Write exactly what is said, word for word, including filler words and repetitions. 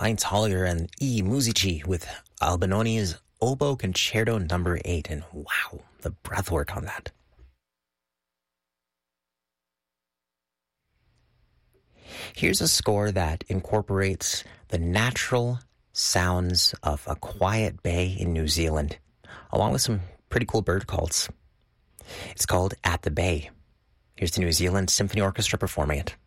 Heinz Hollier and E. Musici with Albinoni's Oboe Concerto Number eight, and wow, the breathwork on that. Here's a score that incorporates the natural sounds of a quiet bay in New Zealand, along with some pretty cool bird calls. It's called At the Bay. Here's the New Zealand Symphony Orchestra performing it.